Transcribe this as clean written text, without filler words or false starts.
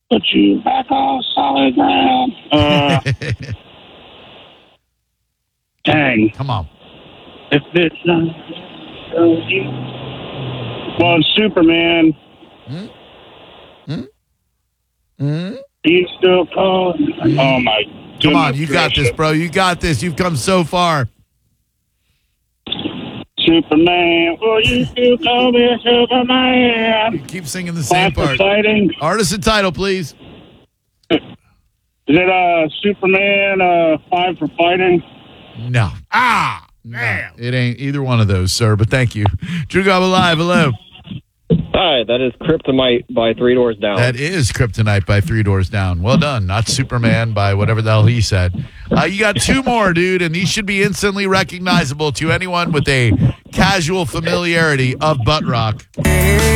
put you back on solid ground. Dang. Come on. If it's not you. Well, Superman. You still calling? Oh, my goodness. Come on, you got this, bro. You got this. You've come so far. Superman, will you still call me Superman? Keep singing the same part. Fighting. Artist and title, please. Is it Superman 5 for fighting? No. Man. It ain't either one of those, sir, but thank you. Drew Garabo Live, hello. Hi, that is Kryptonite by Three Doors Down. That is Kryptonite by Three Doors Down. Well done. Not Superman by whatever the hell he said. You got two more, dude, and these should be instantly recognizable to anyone with a casual familiarity of butt rock.